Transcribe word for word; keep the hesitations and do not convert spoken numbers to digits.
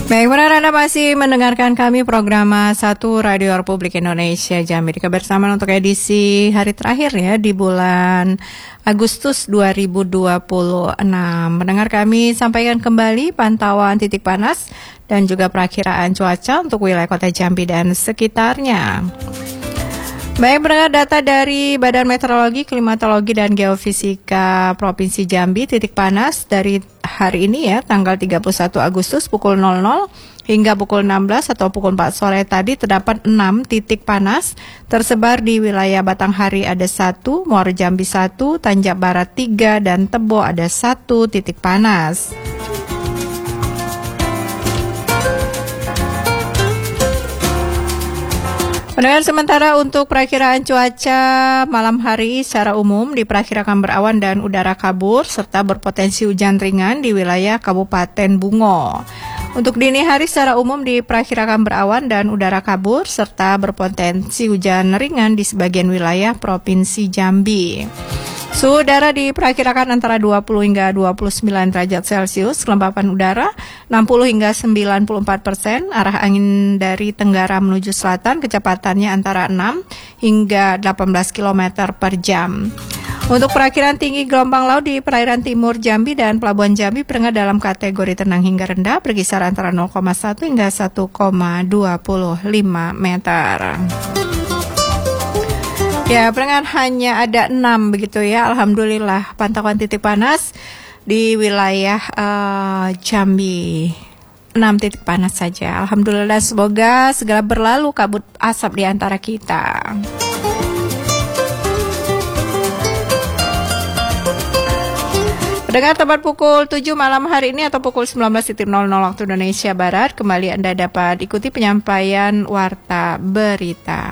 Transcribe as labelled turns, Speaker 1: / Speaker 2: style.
Speaker 1: Baik, benar Anda masih mendengarkan kami program satu Radio Republik Indonesia Jambi. Kebersamaan untuk edisi hari terakhir ya di bulan Agustus dua ribu dua puluh enam. Mendengar kami sampaikan kembali pantauan titik panas dan juga perakiraan cuaca untuk wilayah Kota Jambi dan sekitarnya. Baik, mendengar data dari Badan Meteorologi, Klimatologi, dan Geofisika Provinsi Jambi, titik panas dari hari ini ya, tanggal tiga puluh satu Agustus pukul nol nol hingga pukul enam belas atau pukul empat sore tadi terdapat enam titik panas tersebar di wilayah Batanghari ada satu, Muaro Jambi satu, Tanjak Barat tiga, dan Tebo ada satu titik panas. Pendengar, sementara untuk perakiraan cuaca malam hari secara umum diperkirakan berawan dan udara kabur serta berpotensi hujan ringan di wilayah Kabupaten Bungo. Untuk dini hari secara umum diperkirakan berawan dan udara kabur serta berpotensi hujan ringan di sebagian wilayah Provinsi Jambi. Suhu udara diperkirakan antara dua puluh hingga dua puluh sembilan derajat Celcius, kelembapan udara enam puluh hingga sembilan puluh empat persen, arah angin dari tenggara menuju selatan, kecepatannya antara enam hingga delapan belas kilometer per jam. Untuk perakiraan tinggi gelombang laut di perairan timur Jambi dan Pelabuhan Jambi berada dalam kategori tenang hingga rendah, berkisar antara nol koma satu hingga satu koma dua lima meter. Ya, pendengar, hanya ada enam begitu ya. Alhamdulillah pantauan titik panas di wilayah uh, Jambi. enam titik panas saja. Alhamdulillah, semoga segera berlalu kabut asap di antara kita. Pendengar, tepat pukul tujuh malam hari ini atau pukul sembilan belas nol nol waktu Indonesia Barat, kembali Anda dapat ikuti penyampaian warta berita.